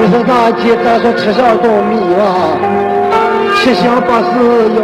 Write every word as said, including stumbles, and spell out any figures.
是大姐，咱说吃上东米啊，吃香八事有